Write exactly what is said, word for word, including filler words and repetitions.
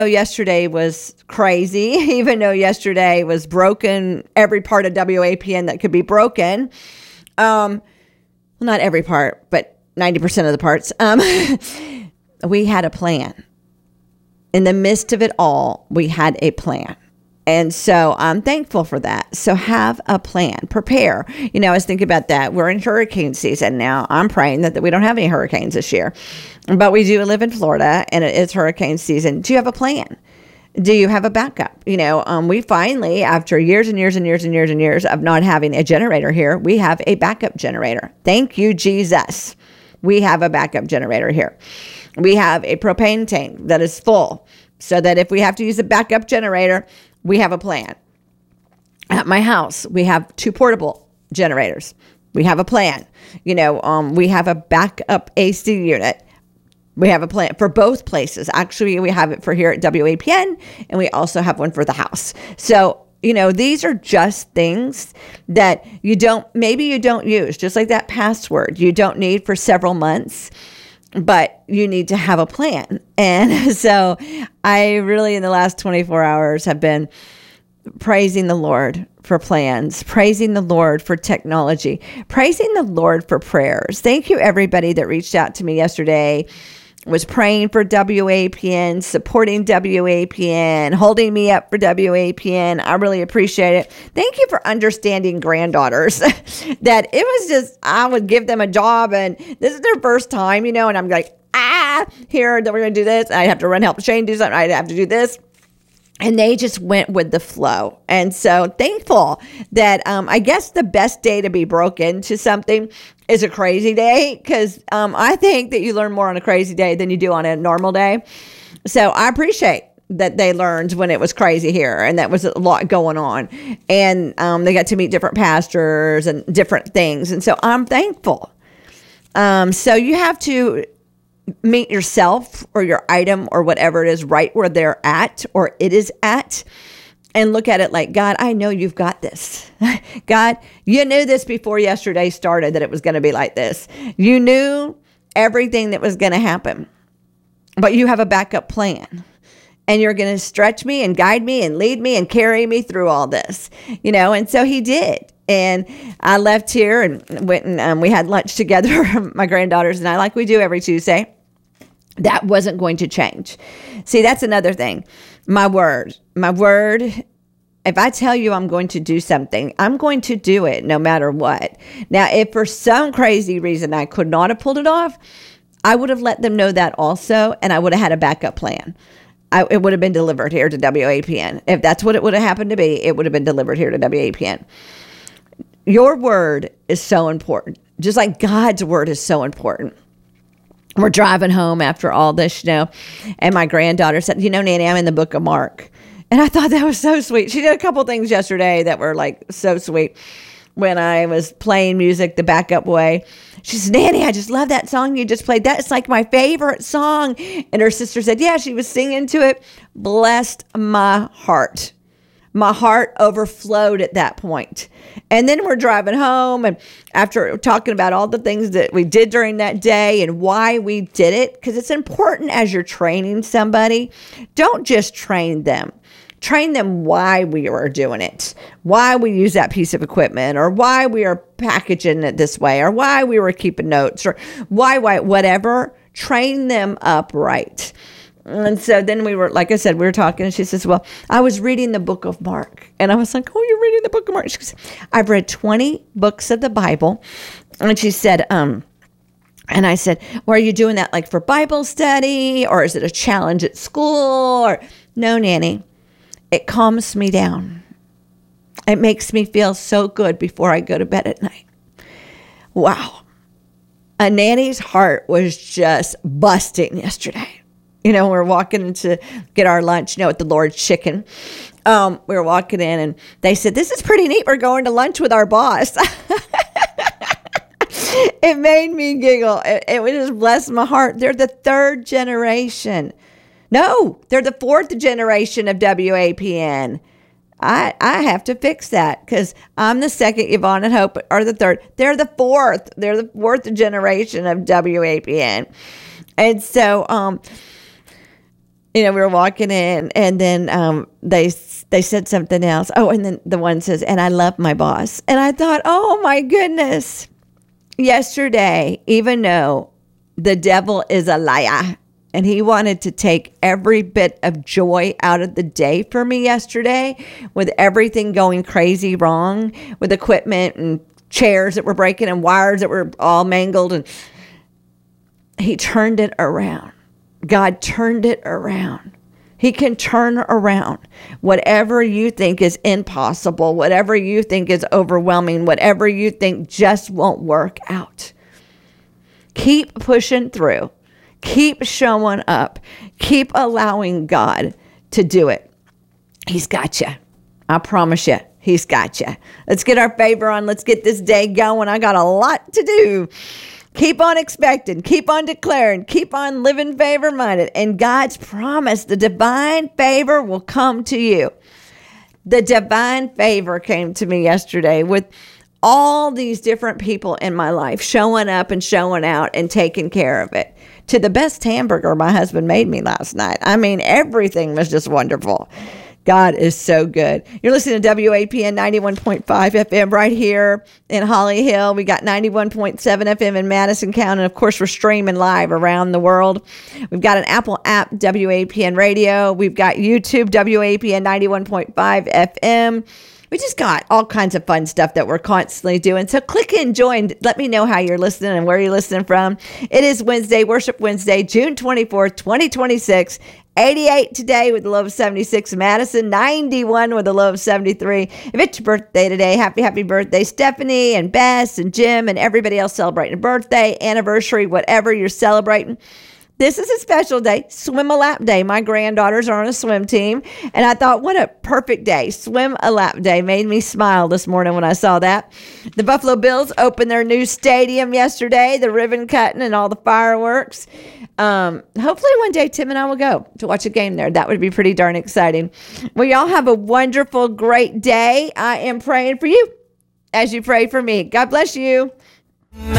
yesterday was crazy, even though yesterday was broken, every part of W A P N that could be broken. Um, well, not every part, but ninety percent of the parts. Um, we had a plan. In the midst of it all, we had a plan. And so I'm thankful for that. So have a plan, prepare. You know, I was thinking about that. We're in hurricane season now. I'm praying that, that we don't have any hurricanes this year, but we do live in Florida and it is hurricane season. Do you have a plan? Do you have a backup? You know, um, we finally, after years and years and years and years and years of not having a generator here, we have a backup generator. Thank you, Jesus. We have a backup generator here. We have a propane tank that is full so that if we have to use a backup generator, we have a plan. At my house, we have two portable generators. We have a plan. You know, um, we have a backup A C unit. We have a plan for both places. Actually, we have it for here at W A P N, and we also have one for the house. So, you know, these are just things that you don't, maybe you don't use, just like that password you don't need for several months, but you need to have a plan. And so I really, in the last twenty-four hours, have been praising the Lord for plans, praising the Lord for technology, praising the Lord for prayers. Thank you, everybody that reached out to me yesterday, was praying for W A P N, supporting W A P N, holding me up for W A P N. I really appreciate it. Thank you for understanding granddaughters that it was just, I would give them a job and this is their first time, you know, and I'm like, ah, here, that we're going to do this. I'd have to run help Shane do something. I'd have to do this. And they just went with the flow. And so thankful that um, I guess the best day to be broke into something is a crazy day, because um, I think that you learn more on a crazy day than you do on a normal day. So I appreciate that they learned when it was crazy here and that was a lot going on. And um, they got to meet different pastors and different things. And so I'm thankful. Um, so you have to meet yourself or your item or whatever it is right where they're at or it is at, and look at it like, God, I know you've got this. God, you knew this before yesterday started, that it was going to be like this. You knew everything that was going to happen, but you have a backup plan. And you're going to stretch me and guide me and lead me and carry me through all this, you know? And so he did. And I left here and went and um, we had lunch together, my granddaughters and I, like we do every Tuesday. That wasn't going to change. See, that's another thing. My word, my word, if I tell you I'm going to do something, I'm going to do it no matter what. Now, if for some crazy reason I could not have pulled it off, I would have let them know that also, and I would have had a backup plan. I, it would have been delivered here to W A P N. If that's what it would have happened to be, it would have been delivered here to W A P N. Your word is so important. Just like God's word is so important. We're driving home after all this, you know, and my granddaughter said, you know, Nanny, I'm in the book of Mark. And I thought that was so sweet. She did a couple things yesterday that were like so sweet. When I was playing music the backup way, she said, Nanny, I just love that song you just played. That's like my favorite song. And her sister said, yeah, she was singing to it. Blessed my heart. My heart overflowed at that point. And then we're driving home, and after talking about all the things that we did during that day and why we did it, because it's important as you're training somebody, don't just train them. Train them why we are doing it, why we use that piece of equipment, or why we are packaging it this way, or why we were keeping notes, or why, why, whatever. Train them up right. And so then we were, like I said, we were talking, and she says, well, I was reading the book of Mark. And I was like, oh, you're reading the book of Mark? She goes, I've read twenty books of the Bible. And she said, um, and I said, well, are you doing that like for Bible study, or is it a challenge at school? Or no, Nanny. It calms me down. It makes me feel so good before I go to bed at night. Wow. A Nanny's heart was just busting yesterday. You know, we were walking to get our lunch, you know, at the Lord's Chicken. Um, we were walking in and they said, this is pretty neat. We're going to lunch with our boss. It made me giggle. It, it would just bless my heart. They're the third generation. No, they're the fourth generation of W A P N. I I have to fix that because I'm the second, Yvonne and Hope are the third. They're the fourth. They're the fourth generation of W A P N. And so um, you know, we were walking in, and then um, they they said something else. Oh, and then the one says, and I love my boss. And I thought, oh my goodness. Yesterday, even though the devil is a liar, and he wanted to take every bit of joy out of the day for me yesterday, with everything going crazy wrong, with equipment and chairs that were breaking and wires that were all mangled, and he turned it around. God turned it around. He can turn around whatever you think is impossible, whatever you think is overwhelming, whatever you think just won't work out. Keep pushing through. Keep showing up. Keep allowing God to do it. He's got you. I promise you, he's got you. Let's get our favor on. Let's get this day going. I got a lot to do. Keep on expecting, keep on declaring, keep on living favor-minded. And God's promise, the divine favor will come to you. The divine favor came to me yesterday with all these different people in my life showing up and showing out and taking care of it. To the best hamburger my husband made me last night. I mean, everything was just wonderful. God is so good. You're listening to W A P N ninety-one point five F M right here in Holly Hill. We got ninety-one point seven F M in Madison County. And of course, we're streaming live around the world. We've got an Apple app, W A P N Radio. We've got YouTube, W A P N ninety-one point five F M. We just got all kinds of fun stuff that we're constantly doing. So click and join. Let me know how you're listening and where you're listening from. It is Wednesday, Worship Wednesday, June twenty-fourth, twenty twenty-six. eighty-eight today with a low of seventy-six. Madison, ninety-one with a low of seventy-three. If it's your birthday today, happy, happy birthday, Stephanie and Bess and Jim and everybody else celebrating a birthday, anniversary, whatever you're celebrating. This is a special day, swim a lap day. My granddaughters are on a swim team, and I thought, what a perfect day. Swim a lap day made me smile this morning when I saw that. The Buffalo Bills opened their new stadium yesterday, the ribbon cutting and all the fireworks. Um, hopefully one day Tim and I will go to watch a game there. That would be pretty darn exciting. Well, y'all have a wonderful, great day. I am praying for you as you pray for me. God bless you.